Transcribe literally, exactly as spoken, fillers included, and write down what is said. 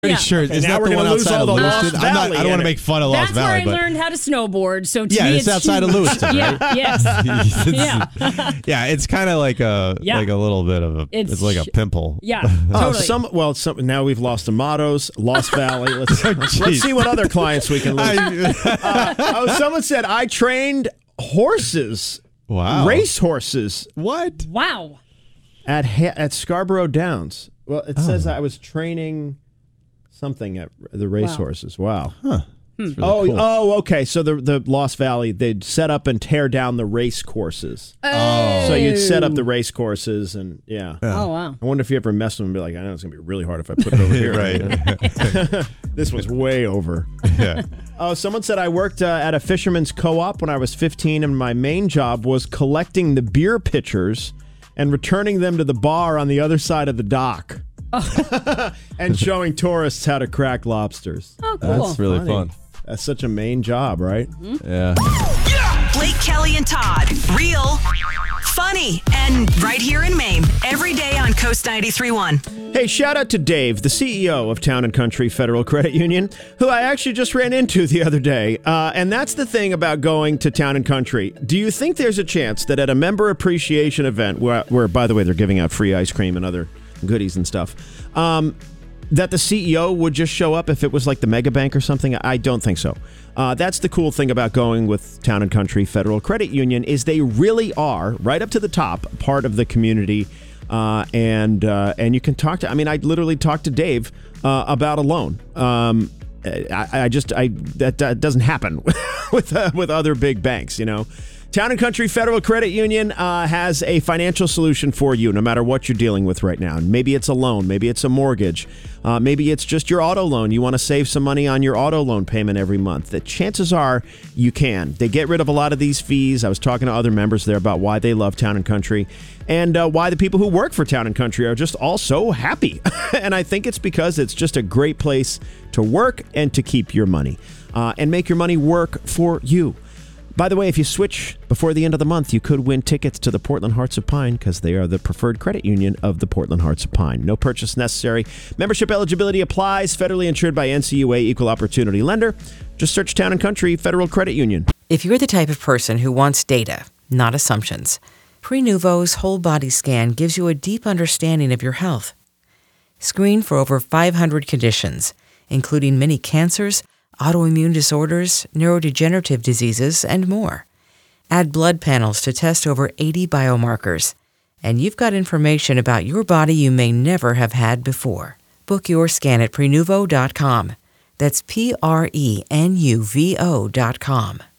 Pretty Yeah. sure. Okay, Is now that we're the one gonna lose outside all of the Lost Lewiston? I'm not, Valley I don't want to in it. make fun of Lost That's Valley, where I but learned how to snowboard. So to yeah, me, it's outside of Lewiston, yeah, right? yes. yeah. yeah, it's kind of like a Yeah. like a little bit of a. It's, It's like a sh- pimple. Yeah, Uh, totally. some well, some now we've lost the mottos, Lost Valley. Let's, let's, Jeez. let's see what other clients we can lose. I- Uh, oh, someone said I trained horses, wow. race horses What? wow. at ha- at Scarborough Downs. Well, it Oh. says I was training something at the race Wow. horses. Wow. Huh. That's really Oh, cool. oh, okay. So the the Lost Valley, they'd set up and tear down the race courses. Oh. So you'd set up the race courses, and yeah. Oh, wow. I wonder if you ever messed with them and be like, I know it's gonna be really hard if I put it over here. Right. This was way over. Yeah. Oh, someone said I worked uh, at a fisherman's co-op when I was fifteen, and my main job was collecting the beer pitchers and returning them to the bar on the other side of the dock. And showing tourists how to crack lobsters. Oh, cool. That's really Funny. fun. That's such a main job, right? Yeah. Blake, Kelly, and Todd. Real, funny, and right here in Maine. Every day on Coast ninety-three point one. Hey, shout out to Dave, the C E O of Town and Country Federal Credit Union, who I actually just ran into the other day. Uh, and that's the thing about going to Town and Country. Do you think there's a chance that at a member appreciation event, where, where by the way, they're giving out free ice cream and other goodies and stuff, um, that the C E O would just show up if it was like the Mega Bank or something? I don't think so. Uh, that's the cool thing about going with Town and Country Federal Credit Union is they really are, right up to the top, part of the community. Uh, and uh, and you can talk to, I mean, I literally talked to Dave uh, about a loan. Um, I, I just, I that, that doesn't happen with uh, with other big banks, you know. Town and Country Federal Credit Union uh, has a financial solution for you, no matter what you're dealing with right now. Maybe it's a loan, maybe it's a mortgage, uh, maybe it's just your auto loan. You want to save some money on your auto loan payment every month. The chances are you can. They get rid of a lot of these fees. I was talking to other members there about why they love Town and Country and uh, why the people who work for Town and Country are just all so happy. And I think it's because it's just a great place to work and to keep your money uh, and make your money work for you. By the way, if you switch before the end of the month, you could win tickets to the Portland Hearts of Pine because they are the preferred credit union of the Portland Hearts of Pine. No purchase necessary. Membership eligibility applies. Federally insured by N C U A, Equal Opportunity Lender. Just search Town and Country Federal Credit Union. If you're the type of person who wants data, not assumptions, Prenuvo's whole body scan gives you a deep understanding of your health. Screen for over five hundred conditions, including many cancers, autoimmune disorders, neurodegenerative diseases, and more. Add blood panels to test over eighty biomarkers, and you've got information about your body you may never have had before. Book your scan at Prenuvo dot com. That's P R E N U V O dot com.